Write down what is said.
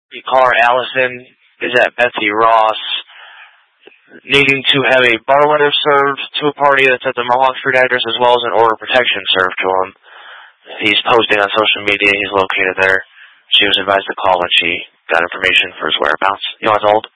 Caller Allison is at Betsy Ross, needing to have a bar letter served to a party that's at the Mohawk Street address, as well as an order of protection served to him. He's posting on social media. He's located there. She was advised to call when she got information for his whereabouts. You want to hold?